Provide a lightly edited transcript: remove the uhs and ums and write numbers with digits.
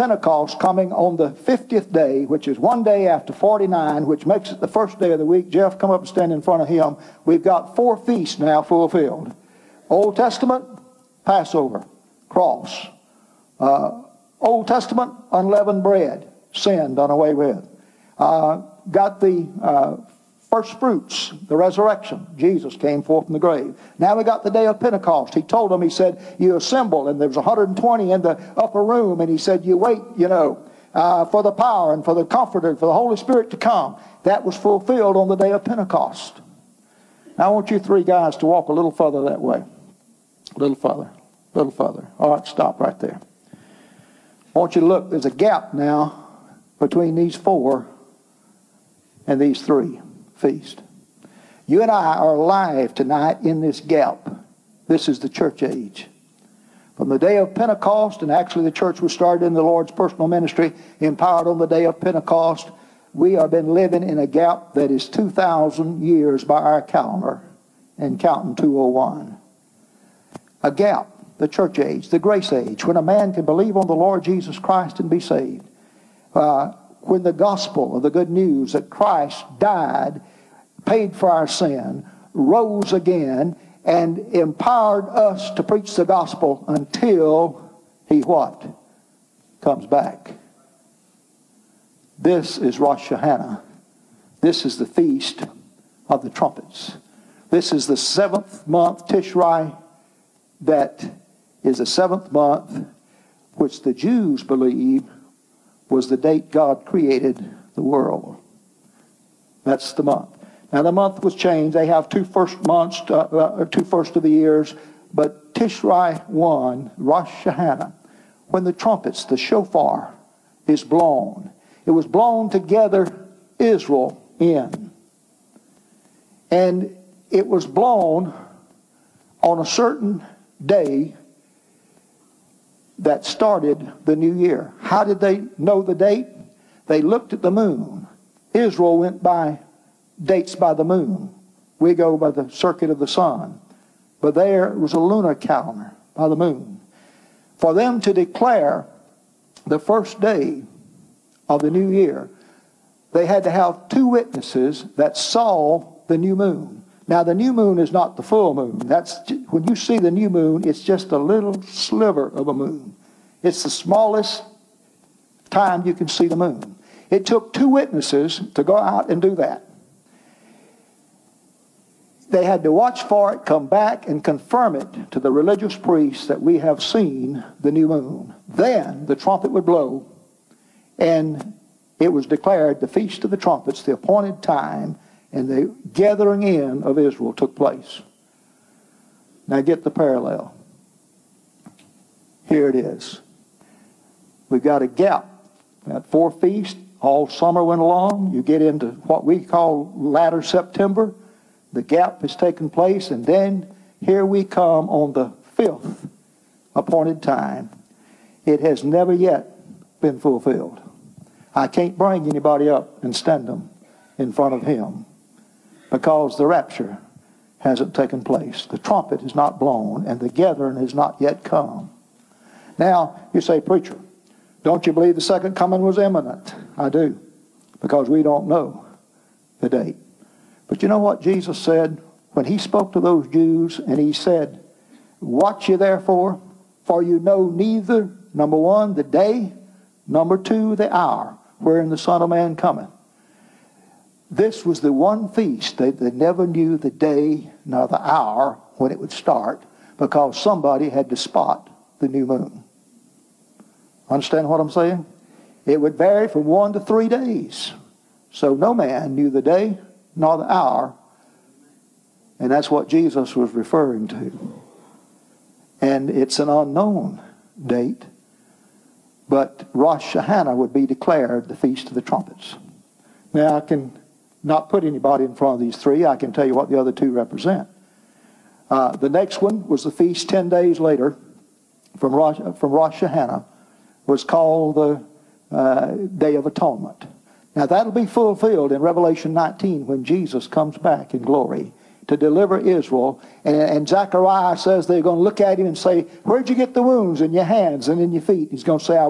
Pentecost coming on the 50th day, which is one day after 49, which makes it the first day of the week. Jeff, come up and stand in front of him. We've got 4 feasts now fulfilled. Old Testament, Passover, cross. Old Testament, unleavened bread, sin done away with. Got the first fruits, the resurrection. Jesus came forth from the grave. Now we got the day of Pentecost. He told them, he said, you assemble, and there was 120 in the upper room, and he said, you wait, for the power and for the Comforter, for the Holy Spirit to come. That was fulfilled on the day of Pentecost. Now I want you 3 guys to walk a little further that way. A little further. A little further. All right, stop right there. I want you to look. There's a gap now between these 4 and these 3 feasts. You and I are alive tonight in this gap. This is the church age. From the day of Pentecost, and actually the church was started in the Lord's personal ministry, empowered on the day of Pentecost, we have been living in a gap that is 2,000 years by our calendar, and counting 201. A gap, the church age, the grace age, when a man can believe on the Lord Jesus Christ and be saved. When the gospel of the good news that Christ died, paid for our sin, rose again, and empowered us to preach the gospel until he what? Comes back. This is Rosh Hashanah. This is the feast of the trumpets. This is the 7th month, Tishrei, that is the 7th month, which the Jews believe was the date God created the world. That's the month. Now the month was changed. They have 2 first months, 2 first of the years, but Tishrei 1, Rosh Hashanah, when the trumpets, the shofar, is blown. It was blown to gather Israel in. And it was blown on a certain day that started the new year. How did they know the date? They looked at the moon. Israel went by dates by the moon. We go by the circuit of the sun. But there was a lunar calendar by the moon. For them to declare the first day of the new year, they had to have 2 witnesses that saw the new moon. Now the new moon is not the full moon. When you see the new moon, it's just a little sliver of a moon. It's the smallest time you can see the moon. It took 2 witnesses to go out and do that. They had to watch for it, come back, and confirm it to the religious priests that we have seen the new moon. Then the trumpet would blow, and it was declared the Feast of the Trumpets, the appointed time, and the gathering in of Israel took place. Now get the parallel. Here it is. We've got a gap. We had 4 feasts. All summer went along. You get into what we call latter September. The gap has taken place, and then here we come on the 5th appointed time. It has never yet been fulfilled. I can't bring anybody up and stand them in front of him because the rapture hasn't taken place. The trumpet is not blown, and the gathering has not yet come. Now, you say, preacher, don't you believe the second coming was imminent? I do, because we don't know the date. But you know what Jesus said when he spoke to those Jews, and he said, watch ye therefore, for you know neither, number 1, the day, number 2, the hour, wherein the Son of Man cometh. This was the one feast they never knew the day nor the hour when it would start, because somebody had to spot the new moon. Understand what I'm saying? It would vary from 1 to 3 days. So no man knew the day nor the hour. And that's what Jesus was referring to. And it's an unknown date. But Rosh Hashanah would be declared the Feast of the Trumpets. Now I can not put anybody in front of these 3. I can tell you what the other 2 represent. The next one was the feast 10 days later from Rosh Hashanah, was called the Day of Atonement. Now that'll be fulfilled in Revelation 19 when Jesus comes back in glory to deliver Israel. And Zechariah says they're going to look at him and say, where'd you get the wounds in your hands and in your feet? He's going to say,